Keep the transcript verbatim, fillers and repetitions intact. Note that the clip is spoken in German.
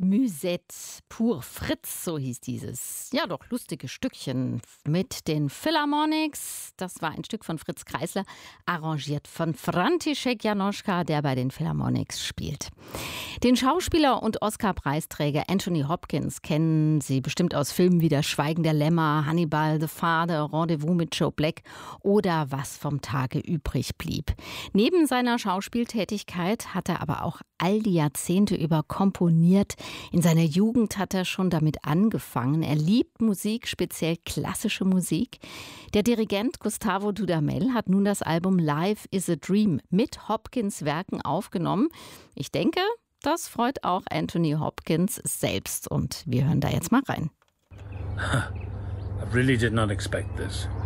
Musette pour Fritz, so hieß dieses, ja doch, lustige Stückchen mit den Philharmonics. Das war ein Stück von Fritz Kreisler, arrangiert von František Janoschka, der bei den Philharmonics spielt. Den Schauspieler und Oscar-Preisträger Anthony Hopkins kennen Sie bestimmt aus Filmen wie Das Schweigen der Lämmer, Hannibal, The Father, Rendezvous mit Joe Black oder Was vom Tage übrig blieb. Neben seiner Schauspieltätigkeit hat er aber auch all die Jahrzehnte über komponiert. In seiner Jugend hat er schon damit angefangen. Er liebt Musik, speziell klassische Musik. Der Dirigent Gustavo Dudamel hat nun das Album Life is a Dream mit Hopkins Werken aufgenommen. Ich denke, das freut auch Anthony Hopkins selbst. Und wir hören da jetzt mal rein. I really did not expect this.